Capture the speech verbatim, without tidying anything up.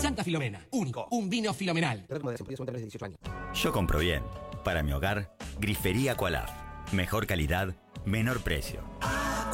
Santa Filomena. Único. Un vino filomenal. Yo compro bien. Para mi hogar, Grifería Qualaf. Mejor calidad, menor precio.